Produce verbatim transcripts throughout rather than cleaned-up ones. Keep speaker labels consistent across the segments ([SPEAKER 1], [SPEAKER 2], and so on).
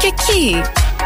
[SPEAKER 1] εκεί.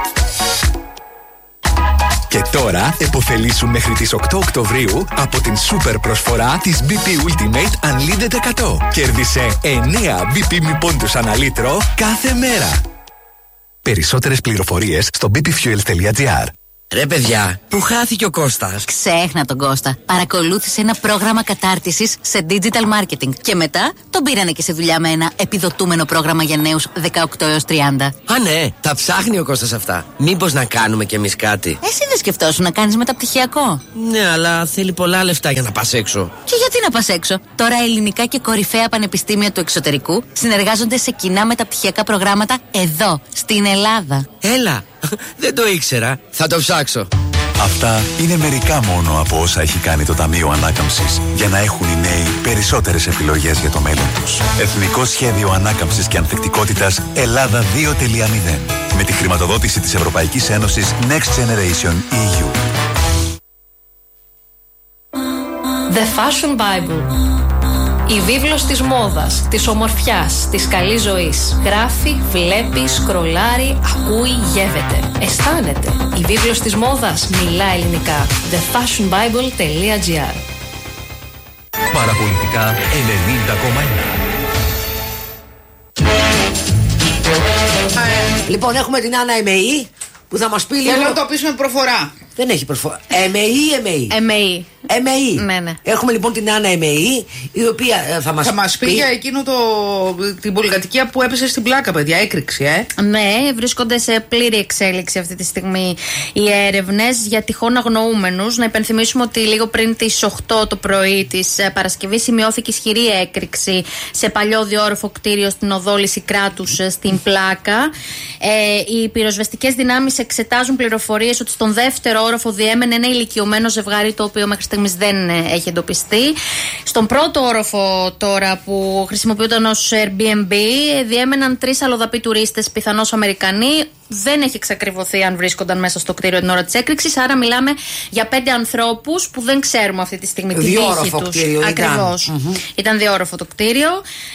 [SPEAKER 2] Και τώρα επωφελήσου μέχρι τις οκτώ Οκτωβρίου από την σούπερ προσφορά της μπι πι Ultimate Unlimited εκατό. Κέρδισε εννέα μπι πι μη πόντους ανά λίτρο κάθε μέρα. Περισσότερες πληροφορίες στο μπι πι fuels τελεία τζι άρ.
[SPEAKER 3] Ρε παιδιά, πού χάθηκε ο Κώστας?
[SPEAKER 1] Ξέχνα τον Κώστα. Παρακολούθησε ένα πρόγραμμα κατάρτισης σε digital marketing. Και μετά τον πήρανε και σε δουλειά με ένα επιδοτούμενο πρόγραμμα για νέους δεκαοκτώ έως τριάντα.
[SPEAKER 3] Α, ναι, τα ψάχνει ο Κώστας αυτά. Μήπως να κάνουμε κι εμείς κάτι?
[SPEAKER 1] Εσύ δεν σκεφτόσουν να κάνεις μεταπτυχιακό?
[SPEAKER 3] Ναι, αλλά θέλει πολλά λεφτά για να πας έξω.
[SPEAKER 1] Και γιατί να πας έξω? Τώρα ελληνικά και κορυφαία πανεπιστήμια του εξωτερικού συνεργάζονται σε κοινά μεταπτυχιακά προγράμματα εδώ, στην Ελλάδα.
[SPEAKER 3] Έλα, δεν το ήξερα. Θα το ψάξω.
[SPEAKER 4] Αυτά είναι μερικά μόνο από όσα έχει κάνει το Ταμείο Ανάκαμψης για να έχουν οι νέοι περισσότερες επιλογές για το μέλλον τους. Εθνικό Σχέδιο Ανάκαμψης και Ανθεκτικότητας Ελλάδα δύο τελεία μηδέν με τη χρηματοδότηση της Ευρωπαϊκής Ένωσης Next Generation ι γιου.
[SPEAKER 5] The Fashion Bible. Η βίβλος της μόδας, της ομορφιάς, της καλής ζωής. Γράφει, βλέπει, σκρολάρει, ακούει, γεύεται. Αισθάνεται. Η βίβλος της μόδας μιλά ελληνικά. the fashion bible τελεία τζι άρ.
[SPEAKER 6] Παραπολιτικά ενενήντα κόμμα ένα.
[SPEAKER 7] Λοιπόν, έχουμε την Άννα ΕΜΕΗ που θα μας πει λίγο.
[SPEAKER 8] Θέλω να το πείσουμε προφορά.
[SPEAKER 7] Δεν έχει προφορά. ΕΜΕΗ ή ΕΜΕΗ?
[SPEAKER 1] ΕΜΕΗ.
[SPEAKER 7] ΕΜΕΗ.
[SPEAKER 1] Ναι, ναι.
[SPEAKER 7] Έχουμε λοιπόν την Άννα ΕΜΕΗ, η οποία ε, θα μας
[SPEAKER 8] θα μας πει, πει για εκείνο το, την πολυκατοικία που έπεσε στην πλάκα, παιδιά, έκρηξη, ε.
[SPEAKER 9] Ναι, βρίσκονται σε πλήρη εξέλιξη αυτή τη στιγμή οι έρευνες για τυχόν αγνοούμενους. Να υπενθυμίσουμε ότι λίγο πριν τις οκτώ το πρωί της Παρασκευής σημειώθηκε ισχυρή έκρηξη σε παλιό διόροφο κτίριο στην οδό Λυσικράτους στην Πλάκα. Ε, οι πυροσβεστικές δυνάμεις εξετάζουν πληροφορίες ότι στον δεύτερο όροφο διέμενε ένα ηλικιωμένο ζευγάρι, το οποίο μέχρι στιγμής δεν έχει εντοπιστεί. Στον πρώτο όροφο τώρα, που χρησιμοποιούνταν ως Airbnb, διέμεναν τρεις αλλοδαποί τουρίστες, πιθανώς Αμερικανοί. Δεν έχει εξακριβωθεί αν βρίσκονταν μέσα στο κτίριο την ώρα της έκρηξης. Άρα μιλάμε για πέντε ανθρώπους που δεν ξέρουμε αυτή τη στιγμή την τύχη τους.
[SPEAKER 7] Κτίριο,
[SPEAKER 9] Ακριβώς. Ήταν. Mm-hmm. Ήταν διόροφο το κτίριο.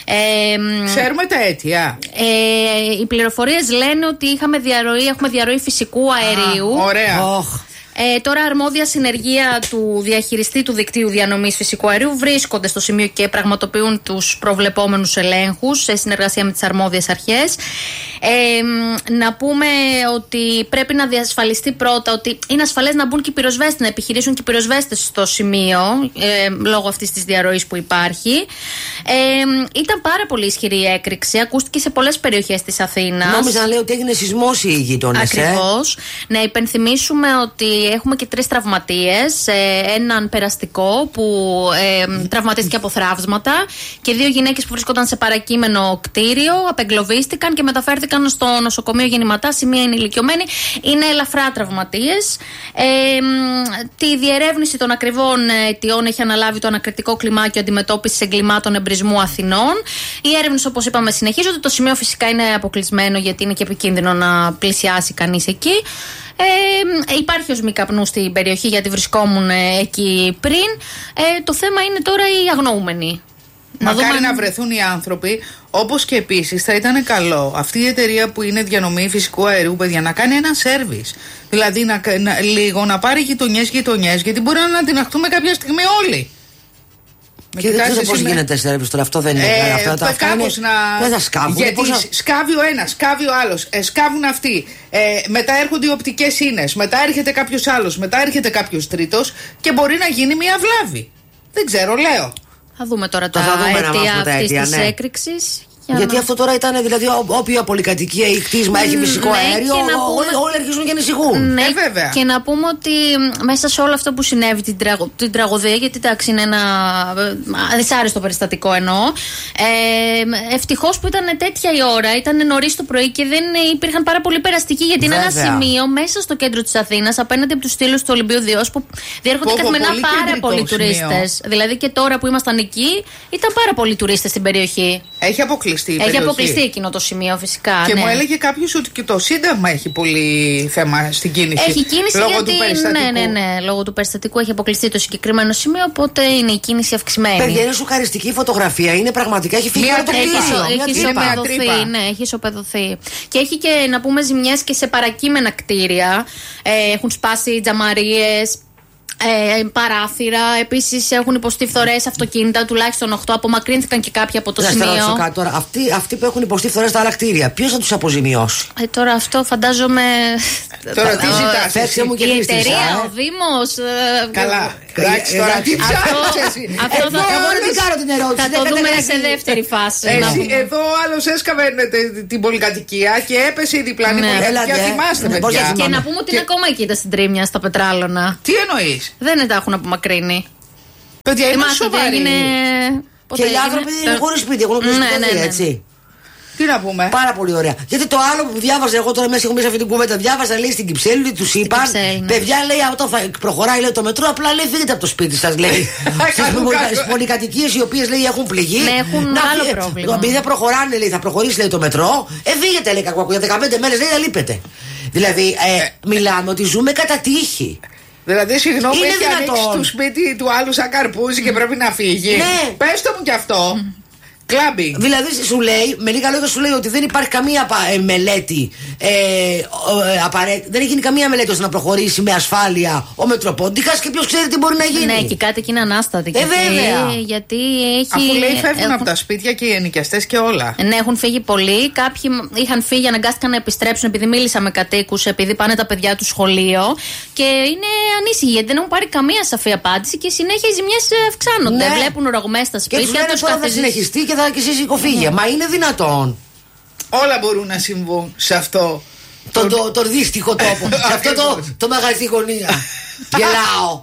[SPEAKER 8] Ε, ξέρουμε τα αίτια.
[SPEAKER 9] Ε, οι πληροφορίες λένε ότι είχαμε διαρροή, έχουμε διαρροή φυσικού αερίου.
[SPEAKER 8] Α, ωραία.
[SPEAKER 7] Oh.
[SPEAKER 9] Ε, τώρα αρμόδια συνεργεία του διαχειριστή του δικτύου διανομής φυσικού αερίου βρίσκονται στο σημείο και πραγματοποιούν τους προβλεπόμενους ελέγχους σε συνεργασία με τις αρμόδιες αρχές. Ε, να πούμε ότι πρέπει να διασφαλιστεί πρώτα ότι είναι ασφαλές να μπουν και οι πυροσβέστες, να επιχειρήσουν και οι πυροσβέστες στο σημείο, ε, λόγω αυτής της διαρροής που υπάρχει. Ε, ήταν πάρα πολύ ισχυρή η έκρηξη, ακούστηκε σε πολλές περιοχές της Αθήνας.
[SPEAKER 7] Νόμιζα να λέει ότι έγινε σεισμός οι γείτονες.
[SPEAKER 9] Ακριβώς. Ε? Να υπενθυμίσουμε ότι έχουμε και τρεις τραυματίες. Ε, έναν περαστικό που ε, τραυματίστηκε από θραύσματα και δύο γυναίκες που βρίσκονταν σε παρακείμενο κτίριο, απεγκλωβίστηκαν και μεταφέρθηκαν στο νοσοκομείο Γεννηματάς. Η μία είναι ηλικιωμένη, είναι ελαφρά τραυματίες. Ε, τη διερεύνηση των ακριβών αιτιών έχει αναλάβει το ανακριτικό κλιμάκιο αντιμετώπισης εγκλημάτων εμπρισμού Αθηνών. Οι έρευνες, όπως είπαμε, συνεχίζονται. Το σημείο φυσικά είναι αποκλεισμένο, γιατί είναι και επικίνδυνο να πλησιάσει κανείς εκεί. Ε, υπάρχει οσμή καπνού στην περιοχή, γιατί βρισκόμουν εκεί πριν. Ε, το θέμα είναι τώρα οι αγνοούμενοι.
[SPEAKER 8] Μακάρι να, δούμε... να βρεθούν οι άνθρωποι. Όπως και επίσης θα ήταν καλό αυτή η εταιρεία που είναι διανομή φυσικού αερίου, παιδιά, να κάνει ένα σέρβις. Δηλαδή να, να, λίγο να πάρει γειτονιές γειτονιές, γιατί μπορεί να αντιναχτούμε κάποια στιγμή όλοι.
[SPEAKER 7] Και δεν ξέρω πώς γίνεται σέρβις τώρα, αυτό δεν είναι.
[SPEAKER 8] Ε,
[SPEAKER 7] αυτά, τα
[SPEAKER 8] κάπως
[SPEAKER 7] είναι...
[SPEAKER 8] να...
[SPEAKER 7] Δεν θα σκάβουν.
[SPEAKER 8] Γιατί
[SPEAKER 7] πώς...
[SPEAKER 8] σκάβει ο ένας, σκάβει ο άλλος, ε, σκάβουν αυτοί. Ε, μετά έρχονται οι οπτικές ίνες, μετά έρχεται κάποιος άλλος, μετά έρχεται κάποιος τρίτος και μπορεί να γίνει μια βλάβη. Δεν ξέρω, λέω.
[SPEAKER 9] Θα δούμε τώρα τα αίτια αυτής της έκρηξης.
[SPEAKER 7] Γιατί να... αυτό τώρα ήταν, δηλαδή, όποια πολυκατοικία ή κτίσμα έχει φυσικό
[SPEAKER 9] ναι,
[SPEAKER 7] αέριο,
[SPEAKER 9] πούμε...
[SPEAKER 7] όλοι αρχίζουν και ανησυχούν.
[SPEAKER 9] Ναι,
[SPEAKER 8] ε, βέβαια.
[SPEAKER 9] Και να πούμε ότι μέσα σε όλο αυτό που συνέβη, την, τραγω... την τραγωδία, γιατί εντάξει είναι ένα δυσάρεστο περιστατικό εννοώ. Ε, ευτυχώς που ήταν τέτοια η ώρα, ήταν νωρίς το πρωί και δεν υπήρχαν πάρα πολλοί περαστικοί, γιατί βέβαια. Είναι ένα σημείο μέσα στο κέντρο της Αθήνας, απέναντι από τους στήλους του Ολυμπίου Διός, που διέρχονται καθημερινά πάρα πολλοί τουρίστες. Δηλαδή και τώρα που ήμασταν εκεί, ήταν πάρα πολλοί τουρίστες στην περιοχή.
[SPEAKER 8] Έχει αποκλειστεί αποκλειστεί η
[SPEAKER 9] Έχει
[SPEAKER 8] περιοχή.
[SPEAKER 9] αποκλειστεί εκείνο το σημείο, φυσικά.
[SPEAKER 8] Και
[SPEAKER 9] ναι.
[SPEAKER 8] μου έλεγε κάποιος ότι και το Σύνταγμα έχει πολύ θέμα στην κίνηση.
[SPEAKER 9] Έχει κίνηση
[SPEAKER 8] λόγω
[SPEAKER 9] γιατί.
[SPEAKER 8] του περιστατικού.
[SPEAKER 9] Ναι, ναι, ναι. Λόγω του περιστατικού έχει αποκλειστεί το συγκεκριμένο σημείο, οπότε είναι η κίνηση αυξημένη.
[SPEAKER 7] Παιδιά, είναι σοκαριστική η φωτογραφία. Είναι πραγματικά. Έχει φύγει από το
[SPEAKER 9] Έχει,
[SPEAKER 7] κτίριο.
[SPEAKER 9] έχει,
[SPEAKER 7] Μια
[SPEAKER 9] έχει
[SPEAKER 7] τρύπα.
[SPEAKER 9] ισοπεδωθεί, ναι, έχει ισοπεδωθεί. Και έχει και να πούμε ζημιές και σε παρακείμενα κτίρια. Ε, έχουν σπάσει τζαμαρίες. Ε, παράθυρα, επίσης έχουν υποστεί φθορές αυτοκίνητα, τουλάχιστον οκτώ. Απομακρύνθηκαν και κάποια από το
[SPEAKER 7] Να
[SPEAKER 9] σημείο.
[SPEAKER 7] σε ρωτήσω κάτι τώρα. Αυτοί, αυτοί που έχουν υποστεί φθορές στα άλλα κτίρια, ποιος θα τους αποζημιώσει?
[SPEAKER 9] Ε, τώρα αυτό φαντάζομαι.
[SPEAKER 8] Τώρα τι ζητάς?
[SPEAKER 7] Φέξε μου και
[SPEAKER 9] Η
[SPEAKER 7] λίστης,
[SPEAKER 9] εταιρεία,
[SPEAKER 7] ε.
[SPEAKER 9] ο Δήμος. ε,
[SPEAKER 8] Καλά.
[SPEAKER 7] Ε,
[SPEAKER 8] Εντάξει,
[SPEAKER 7] ε,
[SPEAKER 8] τώρα
[SPEAKER 7] ε,
[SPEAKER 8] τι
[SPEAKER 9] Αυτό,
[SPEAKER 8] ψάχνεις εσύ.
[SPEAKER 9] αυτό
[SPEAKER 8] Εδώ
[SPEAKER 9] θα,
[SPEAKER 7] Εγώ δεν την κάνω την ερώτηση.
[SPEAKER 9] θα
[SPEAKER 7] δεν
[SPEAKER 9] το δούμε
[SPEAKER 7] κατάλαβα.
[SPEAKER 9] σε δεύτερη φάση. να
[SPEAKER 8] Εσύ,
[SPEAKER 9] πούμε.
[SPEAKER 8] εδώ ο άλλος έσκαβε τε- την πολυκατοικία και έπεσε η διπλανή
[SPEAKER 9] Ναι.
[SPEAKER 8] πολυκατοικία.
[SPEAKER 7] Έλατε.
[SPEAKER 8] Θυμάστε,
[SPEAKER 7] Ναι, πώς
[SPEAKER 8] παιδιά.
[SPEAKER 7] δεν
[SPEAKER 9] Και
[SPEAKER 7] θυμάμαι.
[SPEAKER 9] να πούμε ότι είναι ακόμα εκεί τα συντρίμμια στα πετράλωνα.
[SPEAKER 8] Τι εννοείς?
[SPEAKER 9] Δεν τα έχουν απομακρύνει.
[SPEAKER 8] Παιδιά, είναι
[SPEAKER 9] Θυμάστε ότι
[SPEAKER 8] σοβαρή.
[SPEAKER 9] έγινε.
[SPEAKER 7] Και
[SPEAKER 9] πότε
[SPEAKER 7] οι
[SPEAKER 9] έγινε?
[SPEAKER 7] άνθρωποι είναι χωρίς σπίτι, έχουν κλείσει
[SPEAKER 9] Ναι,
[SPEAKER 7] την
[SPEAKER 9] ναι,
[SPEAKER 7] παιδεία,
[SPEAKER 9] ναι.
[SPEAKER 7] έτσι.
[SPEAKER 8] Τι να πούμε.
[SPEAKER 7] Πάρα πολύ ωραία. Γιατί το άλλο που διάβαζα εγώ τώρα μέσα, έχω μέσα αυτή την κουβέντα, διάβαζα λέει στην Κυψέλη ότι τους είπαν.
[SPEAKER 9] Κυψέλη, ναι.
[SPEAKER 7] Παιδιά λέει, όταν θα προχωράει λέει, το μετρό, απλά λέει φύγετε από το σπίτι σας, λέει. Στις πολυκατοικίες οι οποίες λέει έχουν πληγεί.
[SPEAKER 9] Ναι, έχουν άλλο
[SPEAKER 7] φύγε-
[SPEAKER 9] πρόβλημα.
[SPEAKER 7] Επειδή δεν προχωράνε, λέει, θα προχωρήσει λέει, το μετρό, ε, φύγετε λέει κακό. Για δεκαπέντε μέρες λέει, θα λείπετε. Δηλαδή, ε, μιλάμε ότι ζούμε κατά τύχη.
[SPEAKER 8] Δηλαδή, συγγνώμη,
[SPEAKER 7] Είναι
[SPEAKER 8] έχει
[SPEAKER 7] δυνατόν.
[SPEAKER 8] ανοίξει το σπίτι του άλλου σαν καρπούζι και πρέπει να φύγει.
[SPEAKER 7] Ναι.
[SPEAKER 8] Πες το μου κι αυτό. Κλάμπινγκ.
[SPEAKER 7] Δηλαδή σου λέει, με λίγα λόγια σου λέει ότι δεν υπάρχει καμία πα- ε, μελέτη. Ε, ο, ε, απαρέ... Δεν έχει γίνει καμία μελέτη ώστε να προχωρήσει με ασφάλεια ο Μετροπόντιχας και ποιος ξέρει τι μπορεί να γίνει.
[SPEAKER 9] Ναι, και κάτι εκεί είναι ανάστατη.
[SPEAKER 7] Ε,
[SPEAKER 9] και αυτή,
[SPEAKER 7] βέβαια.
[SPEAKER 9] Γιατί έχει.
[SPEAKER 8] Αφού λέει φεύγουν
[SPEAKER 9] έχουν-
[SPEAKER 8] από τα σπίτια και οι ενοικιαστές και όλα.
[SPEAKER 9] Ναι, έχουν φύγει πολλοί. Κάποιοι είχαν φύγει, αναγκάστηκαν να επιστρέψουν επειδή μίλησα με κατοίκους, επειδή πάνε τα παιδιά του σχολείο. Και είναι ανήσυχοι γιατί δεν έχουν πάρει καμία σαφή απάντηση και συνέχεια οι ζημιές αυξάνονται.
[SPEAKER 7] Ναι.
[SPEAKER 9] Βλέπουν ρογμές στα
[SPEAKER 7] Και
[SPEAKER 9] σπίτια
[SPEAKER 7] τους λένε
[SPEAKER 9] τους,
[SPEAKER 7] τώρα θα
[SPEAKER 9] καθεζήσεις.
[SPEAKER 7] συνεχιστεί και θα και εσείς οικοφύγια. Μα είναι δυνατόν.
[SPEAKER 8] Όλα μπορούν να συμβούν σε αυτό.
[SPEAKER 7] Τον το, το δύστιχο τόπο. Σε αυτό το, το μαγαζί γωνία. Γελάω.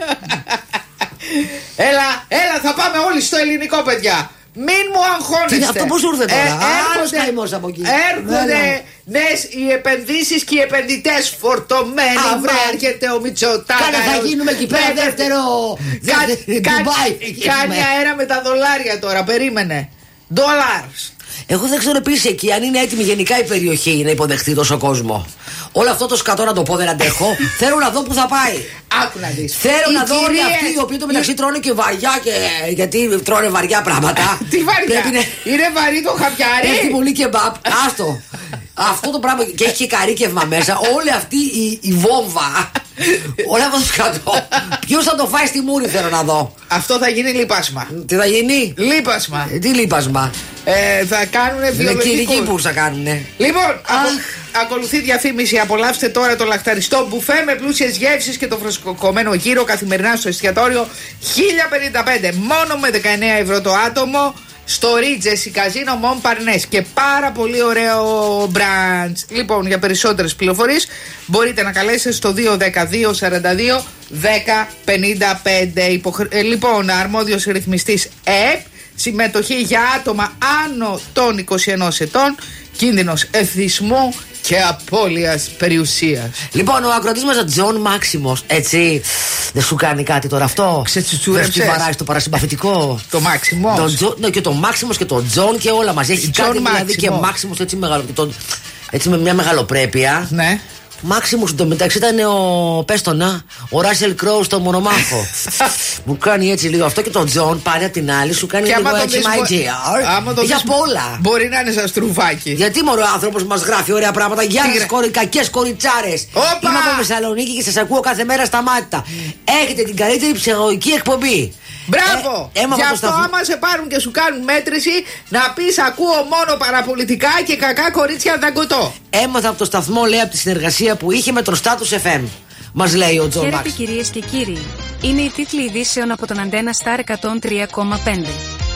[SPEAKER 8] Έλα, έλα, θα πάμε όλοι στο ελληνικό, παιδιά. Μην μου αγχώνεστε.
[SPEAKER 7] Τι είναι αυτό, πώς ήρθε τώρα? Α, άλλος
[SPEAKER 8] έρχονται,
[SPEAKER 7] καημός από εκεί.
[SPEAKER 8] έρχονται
[SPEAKER 7] Βέβαια.
[SPEAKER 8] νες οι επενδύσεις και οι επενδυτές φορτωμένοι.
[SPEAKER 7] Α,
[SPEAKER 8] Βρε,
[SPEAKER 7] βρε.
[SPEAKER 8] έρχεται ο Μητσοτάκης.
[SPEAKER 7] Κάνα θα γίνουμε εκεί πέρα
[SPEAKER 8] Ναι,
[SPEAKER 7] δεύτερο.
[SPEAKER 8] Κα-
[SPEAKER 7] δεύτερο-
[SPEAKER 8] κα-
[SPEAKER 7] Ντουμπάι.
[SPEAKER 8] Κάνει αέρα με τα δολάρια τώρα, περίμενε. Dollars.
[SPEAKER 7] Εγώ δεν ξέρω επίσης εκεί αν είναι έτοιμη γενικά η περιοχή να υποδεχτεί τόσο κόσμο. Όλο αυτό το σκατό να το πω δεν αντέχω. Θέλω να δω που θα πάει.
[SPEAKER 8] Άκου να δεις.
[SPEAKER 7] Θέλω
[SPEAKER 8] Οι
[SPEAKER 7] να δω όλοι
[SPEAKER 8] κυρίες-
[SPEAKER 7] αυτοί οι οποίοι το μεταξύ τρώνε και βαριά και. Γιατί τρώνε βαριά πράγματα.
[SPEAKER 8] Τι βαριά.
[SPEAKER 7] Πρέπει να-
[SPEAKER 8] Είναι βαρύ το χαπιάρι.
[SPEAKER 7] Έχει πολύ κεμπάπ. Άστο. Αυτό το πράγμα και έχει και καρύκευμα μέσα. Όλη αυτή η, η βόμβα. Όλο αυτό το σκατό. Ποιο θα το φάει στη μούρη θέλω να δω.
[SPEAKER 8] Αυτό θα γίνει λίπασμα.
[SPEAKER 7] Τι θα γίνει.
[SPEAKER 8] Λίπασμα.
[SPEAKER 7] Ε, τι λείπασμα.
[SPEAKER 8] Ε, θα κάνουν
[SPEAKER 7] Είναι
[SPEAKER 8] βιολογικούς.
[SPEAKER 7] κυρική που θα κάνουνε.
[SPEAKER 8] Λοιπόν, ακολου- ακολουθεί διαφήμιση. Απολαύστε τώρα το λαχταριστό μπουφέ με πλούσιες γεύσεις και το φρεσκοκομμένο γύρο καθημερινά στο εστιατόριο χίλια πενήντα πέντε. Μόνο με δεκαεννέα ευρώ το άτομο στο Regency Casino Montparnasse. Και πάρα πολύ ωραίο μπραντς. Λοιπόν, για περισσότερες πληροφορίες μπορείτε να καλέσετε στο δύο ένα δύο σαράντα δύο δέκα πενήντα πέντε. Υποχρε... ε, λοιπόν, αρμόδιος ρυθμιστής ΕΕΠ. Συμμετοχή για άτομα άνω των είκοσι ενός ετών, κίνδυνος εθισμού και απώλειας περιουσίας.
[SPEAKER 7] Λοιπόν, ο ακροατής μας ο Τζον Μάξιμος, έτσι. Δεν σου κάνει κάτι τώρα αυτό.
[SPEAKER 8] Ξετσουτσούρεψες.
[SPEAKER 7] Δεν σου βαράει στο παρασυμπαθητικό.
[SPEAKER 8] Το Μάξιμος.
[SPEAKER 7] Τον Τζο- ναι, και το Μάξιμος και τον Τζον και όλα μαζί. Έχει
[SPEAKER 8] Τζον
[SPEAKER 7] κάτι δηλαδή
[SPEAKER 8] Μάξιμος.
[SPEAKER 7] και Μάξιμος έτσι, μεγαλο, τον- έτσι με μια μεγαλοπρέπεια.
[SPEAKER 8] Ναι.
[SPEAKER 7] Μάξιμος εντωμεταξύ ήταν ο. Πες το να, ο Ράσελ Κρόου στο μονομάχο. Μου κάνει έτσι λίγο αυτό και τον Τζον πάρει απ' την άλλη, σου κάνει
[SPEAKER 8] Και
[SPEAKER 7] λίγο
[SPEAKER 8] άμα
[SPEAKER 7] έτσι
[SPEAKER 8] τον
[SPEAKER 7] my
[SPEAKER 8] δεις,
[SPEAKER 7] dear.
[SPEAKER 8] άμα τον
[SPEAKER 7] Για
[SPEAKER 8] δεις,
[SPEAKER 7] πολλά.
[SPEAKER 8] μπορεί να είναι σαν στρουβάκι.
[SPEAKER 7] Γιατί μωρό ο άνθρωπος μας γράφει ωραία πράγματα για
[SPEAKER 8] Τι
[SPEAKER 7] τις
[SPEAKER 8] γρα-
[SPEAKER 7] κορι, κακές κοριτσάρες.
[SPEAKER 8] Όπα!
[SPEAKER 7] Είμαι από Θεσσαλονίκη και σας ακούω κάθε μέρα στα μάτια. Έχετε την καλύτερη ψυχολογική εκπομπή.
[SPEAKER 8] Μπράβο!
[SPEAKER 7] Ε, έμαθα
[SPEAKER 8] Γι'
[SPEAKER 7] το
[SPEAKER 8] αυτό
[SPEAKER 7] σταθμό.
[SPEAKER 8] άμα σε πάρουν και σου κάνουν μέτρηση, να πεις ακούω μόνο παραπολιτικά και κακά κορίτσια δαγκωτό.
[SPEAKER 7] Έμαθα από το σταθμό, λέει, από τη συνεργασία που είχε με τον Status εφ εμ. Μας λέει ο Τζον
[SPEAKER 10] Χαίρετε
[SPEAKER 7] Μάξ.
[SPEAKER 10] κυρίες και κύριοι. Είναι οι τίτλοι ειδήσεων από τον Αντένα Star εκατόν τρία κόμμα πέντε.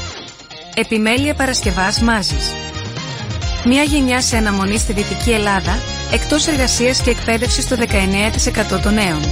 [SPEAKER 10] Επιμέλεια Παρασκευάς Μάζης. Μια γενιά σε αναμονή στη Δυτική Ελλάδα, εκτός εργασίας και εκπαίδευσης στο δεκαεννέα τοις εκατό των νέων.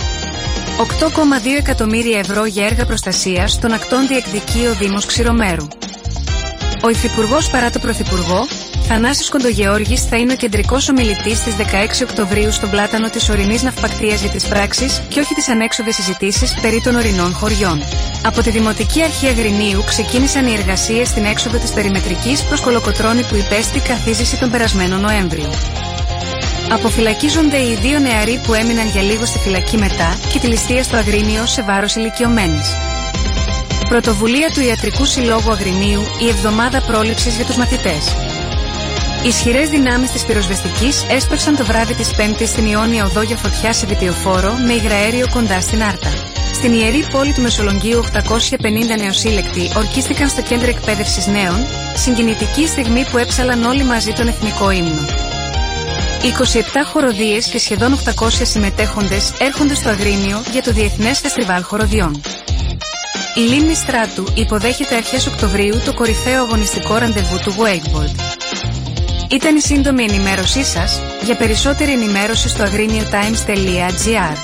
[SPEAKER 10] οκτώ κόμμα δύο εκατομμύρια ευρώ για έργα προστασίας των ακτών διεκδικεί ο Δήμος Ξηρομέρου. Ο Υφυπουργός παρά το Πρωθυπουργό θα Θανάσης Κοντογεώργης θα είναι ο κεντρικός ομιλητής στις δεκαέξι Οκτωβρίου στον πλάτανο της ορεινής ναυπακτείας για τις πράξεις και όχι τις ανέξοδες συζητήσεις περί των ορεινών χωριών. Από τη Δημοτική Αρχή Αγρινίου ξεκίνησαν οι εργασίες στην έξοδο της περιμετρικής προς Κολοκοτρώνη που υπέστη καθίζηση τον περασμένο Νοέμβριο. Αποφυλακίζονται οι δύο νεαροί που έμειναν για λίγο στη φυλακή μετά και τη ληστεία στο Αγρίνιο σε βάρος ηλικιωμένης. Πρωτοβουλία του Ιατρικού Συλλόγου Αγρινίου η εβδομάδα πρόληψης για τους μαθητές. Ισχυρές δυνάμεις της πυροσβεστικής έσπευσαν το βράδυ της Πέμπτης στην Ιόνια Οδό για φωτιά σε βιτιοφόρο με υγραέριο κοντά στην Άρτα. Στην ιερή πόλη του Μεσολογγίου οκτακόσια πενήντα νεοσύλλεκτοι ορκίστηκαν στο κέντρο εκπαίδευσης νέων, συγκινητική στιγμή που έψαλαν όλοι μαζί τον εθνικό ύμνο. είκοσι επτά χοροδίες και σχεδόν οκτακόσιοι συμμετέχοντες έρχονται στο Αγρίνιο για το Διεθνές Φεστιβάλ Χοροδιών. Η Λίμνη Στράτου υποδέχεται αρχές Οκτωβρίου το κορυφαίο αγωνιστικό ραντεβού του Wakeboard. Ήταν η σύντομη ενημέρωσή σας. Για περισσότερη ενημέρωση στο agriniotimes.gr.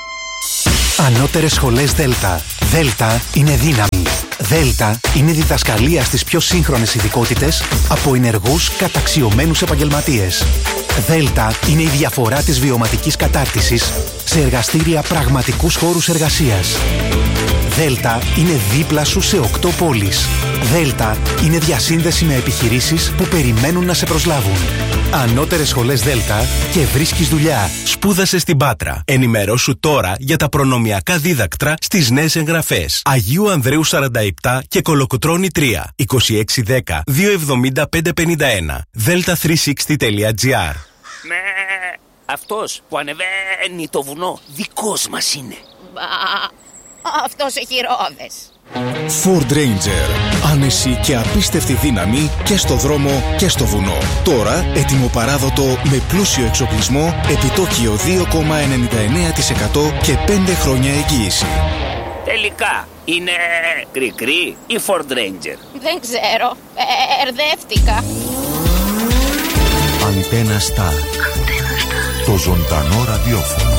[SPEAKER 11] Ανώτερες σχολές Δέλτα. Δέλτα είναι δύναμη. Δέλτα είναι διδασκαλία στις πιο σύγχρονες ειδικότητες από ενεργούς καταξιωμένους επαγγελματίες. Δέλτα είναι η διαφορά της βιωματικής κατάρτισης σε εργαστήρια πραγματικούς χώρους εργασίας. Δέλτα είναι δίπλα σου σε οκτώ πόλεις. Δέλτα είναι διασύνδεση με επιχειρήσεις που περιμένουν να σε προσλάβουν. Ανώτερες σχολές Δέλτα και βρίσκεις δουλειά.
[SPEAKER 12] Σπούδασε στην Πάτρα. Ενημερώσου τώρα για τα προνομιακά δίδακτρα στις νέες εγγραφές. Αγίου Ανδρέου σαράντα επτά και Κολοκοτρώνη τρία. είκοσι έξι δέκα διακόσια εβδομήντα πέντε πενήντα ένα. δέλτα τριακόσια εξήντα τελεία τζι άρ.
[SPEAKER 13] Με αυτός που ανεβαίνει το βουνό δικός μας είναι.
[SPEAKER 14] Μπα, αυτός έχει ρόδες.
[SPEAKER 15] Ford Ranger. Άνεση και απίστευτη δύναμη και στο δρόμο και στο βουνό. Τώρα έτοιμο παράδοτο με πλούσιο εξοπλισμό, επιτόκιο δύο κόμμα ενενήντα εννέα τοις εκατό και πέντε χρόνια εγγύηση.
[SPEAKER 13] Τελικά είναι κρικρή ή Ford Ranger?
[SPEAKER 14] Δεν ξέρω, ε, ερδεύτηκα.
[SPEAKER 16] Αντένα Star. Το ζωντανό ραδιόφωνο.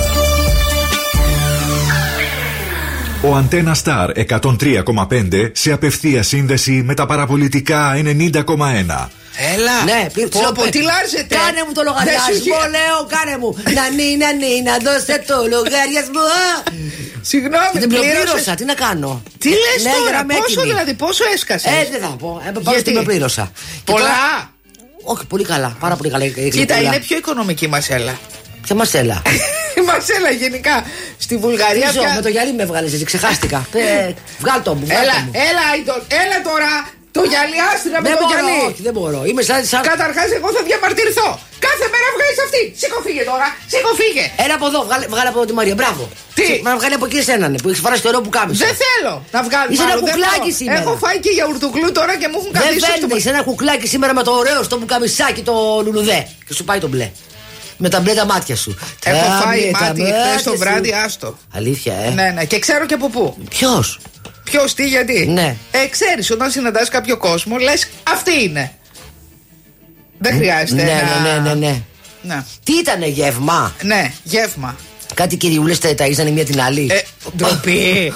[SPEAKER 16] Ο Αντένα Star εκατόν τρία κόμμα πέντε σε απευθεία σύνδεση με τα παραπολιτικά ενενήντα κόμμα ένα.
[SPEAKER 8] Έλα!
[SPEAKER 7] Ναι,
[SPEAKER 8] πω, πω, τι λάζετε!
[SPEAKER 7] Κάνε μου το λογαριασμό, λέω, κάνε μου! Να νι, να νι, να δώστε το λογαριασμό!
[SPEAKER 8] Συγγνώμη,
[SPEAKER 7] δεν πλήρωσα, τι να κάνω.
[SPEAKER 8] Τι λες ναι, τώρα, πόσο δηλαδή, πόσο έσκασες?
[SPEAKER 7] Ε, δεν θα πω, ε, πάνω στην με πλήρωσα.
[SPEAKER 8] Πολλά!
[SPEAKER 7] Τώρα... Όχι, πολύ καλά, πάρα πολύ καλά.
[SPEAKER 8] Κοίτα, είναι πιο οικονομική η μασέλα.
[SPEAKER 7] Ποια μασέλα?
[SPEAKER 8] Η μασέλα γενικά στη Βουλγαρία.
[SPEAKER 7] Πια... Με το γυαλί με έβγαλες εσύ, ξεχάστηκα. ε, βγάλ' το μου, βγάλ'
[SPEAKER 8] έλα,
[SPEAKER 7] το μου.
[SPEAKER 8] Έλα, έλα, έλα τώρα. Το γυαλί άστηνα με
[SPEAKER 7] δεν
[SPEAKER 8] το
[SPEAKER 7] μπορώ,
[SPEAKER 8] γυαλί.
[SPEAKER 7] Όχι, δεν μπορώ. Είμαι σαν. σαν...
[SPEAKER 8] Καταρχάς, εγώ θα διαμαρτυρηθώ. Κάθε μέρα βγάλεις αυτή. Σηκωφύγε τώρα. Σηκωφύγε.
[SPEAKER 7] Έλα από εδώ, βγάλε, βγάλε από εδώ τη Μαρία. Μπράβο.
[SPEAKER 8] Τι?
[SPEAKER 7] Να βγάλει από εκεί εσέναν που έχει φοράσει το ωραίο που κάμισε.
[SPEAKER 8] Δεν θέλω να βγάλει.
[SPEAKER 7] Είσαι ένα κουκλάκι σήμερα.
[SPEAKER 8] Έχω φάει και γιαουρτουκλού τώρα και μου έχουν καθίσει.
[SPEAKER 7] Δεν φαίνεται, είσαι ένα κουκλάκι σήμερα με το ωραίο στο που καμισάκι το λουλουδέ. Και σου πάει το μπλε. Με τα μπλε τα μάτια σου.
[SPEAKER 8] Έχω φάει μάτι χθες το βράδυ, άστο.
[SPEAKER 7] Αλήθεια, ε.
[SPEAKER 8] Ναι, ναι, και ξέρω και από πού.
[SPEAKER 7] Ποιος?
[SPEAKER 8] Ποιος, τι, γιατί.
[SPEAKER 7] Ναι.
[SPEAKER 8] Ε, ξέρεις, όταν συναντάς κάποιο κόσμο, λες αυτή είναι. Δεν χρειάζεται.
[SPEAKER 7] Ναι,
[SPEAKER 8] να...
[SPEAKER 7] ναι, ναι, ναι,
[SPEAKER 8] ναι.
[SPEAKER 7] Τι ήτανε, γεύμα?
[SPEAKER 8] Ναι, γεύμα.
[SPEAKER 7] Κάτι κυριούλες τα ταΐζανε μία την άλλη.
[SPEAKER 8] Ε, ντροπή.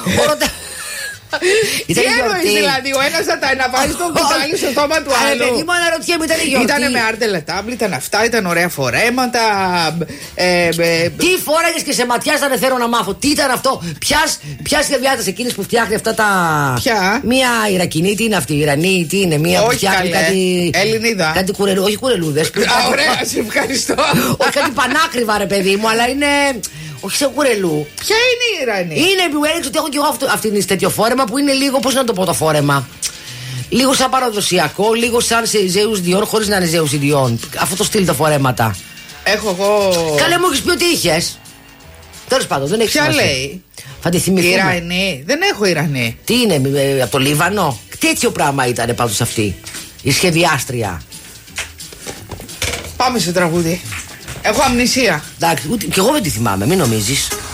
[SPEAKER 8] Τι εννοείς δηλαδή, ο ένας να τα αναβάζει το κουτάλι στο στόμα του άλλου?
[SPEAKER 7] Αλλά παιδί μου αναρωτιέμαι, ήταν γιορτή.
[SPEAKER 8] Ήτανε με άρτελετάμπλ, ήταν αυτά, ήταν ωραία φορέματα. ε, ε,
[SPEAKER 7] Τι φόραγες και σε ματιάσανε, θέλω να μάθω. Τι ήταν αυτό? Ποιας, ποια σχεδιάτας εκείνης που φτιάχνει αυτά τα.
[SPEAKER 8] Ποια?
[SPEAKER 7] Μία Ιρακινή, τι είναι αυτή, Ιρανή, τι είναι, μία
[SPEAKER 8] όχι,
[SPEAKER 7] που φτιάχνει
[SPEAKER 8] καλέ.
[SPEAKER 7] κάτι.
[SPEAKER 8] Ελληνίδα.
[SPEAKER 7] Κάτι κουρελού, όχι κουρελούδες.
[SPEAKER 8] Ωραία, σε ευχαριστώ.
[SPEAKER 7] Όχι κάτι πανάκριβα, ρε παιδί μου, αλλά είναι. Όχι σε κουρελού.
[SPEAKER 8] Ποια είναι η Ιρανή?
[SPEAKER 7] Είναι που έριξε ότι έχω και εγώ αυτό, αυτήν τέτοιο φόρεμα που είναι λίγο, πώς να το πω το φόρεμα. Λίγο σαν παραδοσιακό, λίγο σαν σε Ζέους Διόν, χωρίς να είναι Ζέους Διόν. Αυτό το στυλ τα φορέματα.
[SPEAKER 8] Έχω εγώ.
[SPEAKER 7] Καλέ, μου έχεις πει ότι είχες. Τέλος πάντων, δεν έχεις.
[SPEAKER 8] Ποια λέει?
[SPEAKER 7] Θα τη θυμηθούμε.
[SPEAKER 8] Ιρανή. Δεν έχω Ιρανή.
[SPEAKER 7] Τι είναι, ε, από το Λίβανο? Τέτοιο πράγμα ήταν πάντως αυτή. Η σχεδιάστρια.
[SPEAKER 8] Πάμε σε τραγούδι. Έχω αμνησία.
[SPEAKER 7] Εντάξει, ούτε, και εγώ δεν τη θυμάμαι, μην νομίζεις.